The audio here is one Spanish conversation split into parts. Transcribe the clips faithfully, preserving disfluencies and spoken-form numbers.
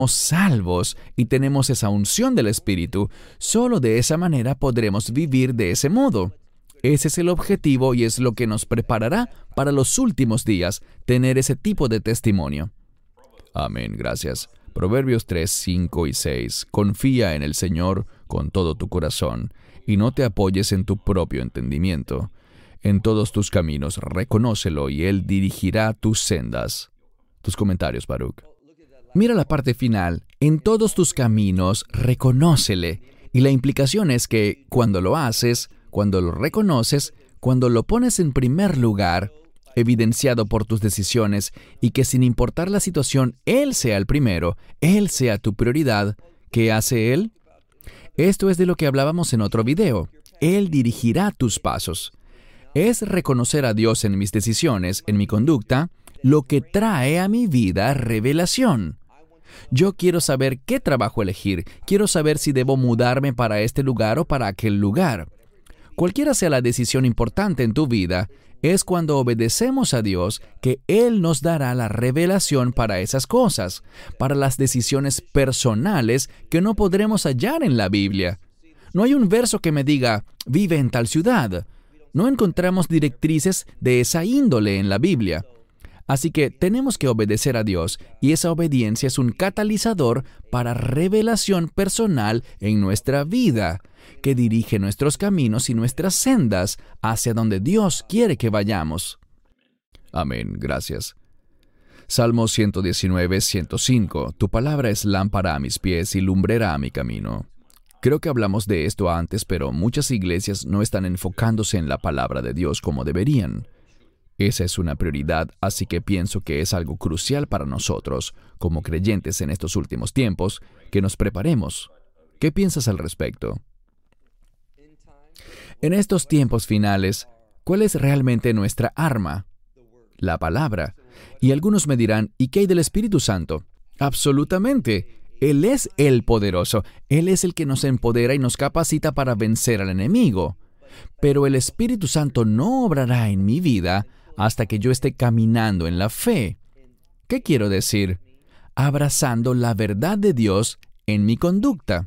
salvos y tenemos esa unción del Espíritu, solo de esa manera podremos vivir de ese modo. Ese es el objetivo y es lo que nos preparará para los últimos días, tener ese tipo de testimonio. Amén, gracias. Proverbios tres, cinco y seis. Confía en el Señor con todo tu corazón y no te apoyes en tu propio entendimiento. En todos tus caminos reconócelo y Él dirigirá tus sendas. Tus comentarios, Baruch. Mira la parte final. En todos tus caminos reconócele. Y la implicación es que cuando lo haces, cuando lo reconoces, cuando lo pones en primer lugar, evidenciado por tus decisiones, y que sin importar la situación, Él sea el primero, Él sea tu prioridad, ¿qué hace Él? Esto es de lo que hablábamos en otro video. Él dirigirá tus pasos. Es reconocer a Dios en mis decisiones, en mi conducta, lo que trae a mi vida revelación. Yo quiero saber qué trabajo elegir, quiero saber si debo mudarme para este lugar o para aquel lugar. Cualquiera sea la decisión importante en tu vida, es cuando obedecemos a Dios que Él nos dará la revelación para esas cosas, para las decisiones personales que no podremos hallar en la Biblia. No hay un verso que me diga, vive en tal ciudad. No encontramos directrices de esa índole en la Biblia. Así que tenemos que obedecer a Dios, y esa obediencia es un catalizador para revelación personal en nuestra vida, que dirige nuestros caminos y nuestras sendas hacia donde Dios quiere que vayamos. Amén, gracias. Salmo ciento diecinueve, ciento cinco. Tu palabra es lámpara a mis pies y lumbrera a mi camino. Creo que hablamos de esto antes, pero muchas iglesias no están enfocándose en la palabra de Dios como deberían. Esa es una prioridad, así que pienso que es algo crucial para nosotros, como creyentes en estos últimos tiempos, que nos preparemos. ¿Qué piensas al respecto? En estos tiempos finales, ¿cuál es realmente nuestra arma? La palabra. Y algunos me dirán, ¿y qué hay del Espíritu Santo? Absolutamente. Él es el poderoso. Él es el que nos empodera y nos capacita para vencer al enemigo. Pero el Espíritu Santo no obrará en mi vida hasta que yo esté caminando en la fe. ¿Qué quiero decir? Abrazando la verdad de Dios en mi conducta.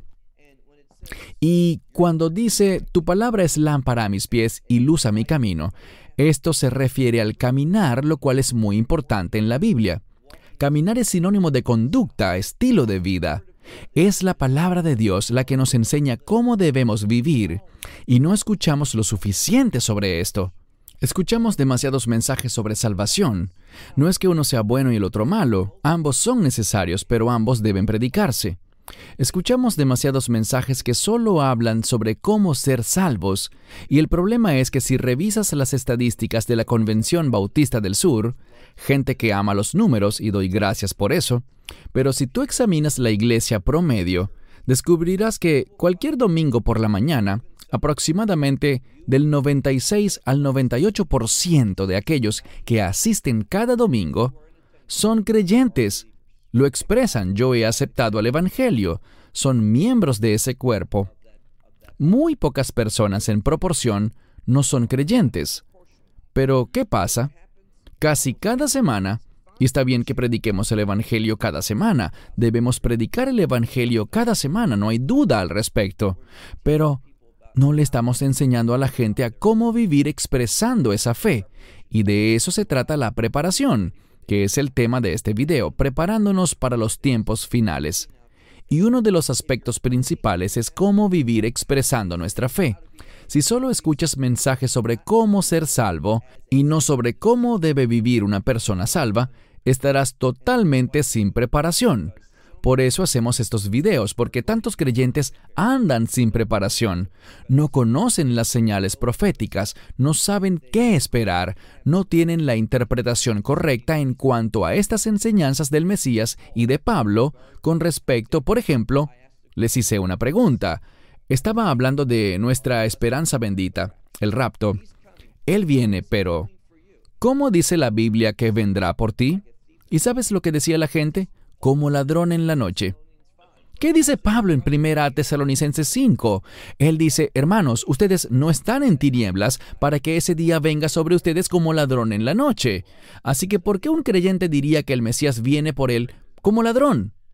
Y cuando dice, tu palabra es lámpara a mis pies y luz a mi camino, esto se refiere al caminar, lo cual es muy importante en la Biblia. Caminar es sinónimo de conducta, estilo de vida. Es la palabra de Dios la que nos enseña cómo debemos vivir, y no escuchamos lo suficiente sobre esto. Escuchamos demasiados mensajes sobre salvación. No es que uno sea bueno y el otro malo, ambos son necesarios, pero ambos deben predicarse. Escuchamos demasiados mensajes que solo hablan sobre cómo ser salvos, y el problema es que si revisas las estadísticas de la Convención Bautista del Sur, gente que ama los números, y doy gracias por eso, pero si tú examinas la iglesia promedio, descubrirás que cualquier domingo por la mañana, aproximadamente del noventa y seis al noventa y ocho por ciento de aquellos que asisten cada domingo son creyentes. Lo expresan, yo he aceptado al Evangelio, son miembros de ese cuerpo. Muy pocas personas en proporción no son creyentes. Pero, ¿qué pasa? Casi cada semana, y está bien que prediquemos el Evangelio cada semana, debemos predicar el Evangelio cada semana, no hay duda al respecto, pero no le estamos enseñando a la gente a cómo vivir expresando esa fe, y de eso se trata la preparación, que es el tema de este video, preparándonos para los tiempos finales. Y uno de los aspectos principales es cómo vivir expresando nuestra fe. Si solo escuchas mensajes sobre cómo ser salvo y no sobre cómo debe vivir una persona salva, estarás totalmente sin preparación. Por eso hacemos estos videos, porque tantos creyentes andan sin preparación. No conocen las señales proféticas, no saben qué esperar, no tienen la interpretación correcta en cuanto a estas enseñanzas del Mesías y de Pablo con respecto, por ejemplo, les hice una pregunta. Estaba hablando de nuestra esperanza bendita, el rapto. Él viene, pero ¿cómo dice la Biblia que vendrá por ti? ¿Y sabes lo que decía la gente? Como ladrón en la noche. ¿Qué dice Pablo en primera Tesalonicenses cinco? Él dice, hermanos, ustedes no están en tinieblas para que ese día venga sobre ustedes como ladrón en la noche. Así que, ¿por qué un creyente diría que el Mesías viene por él como ladrón?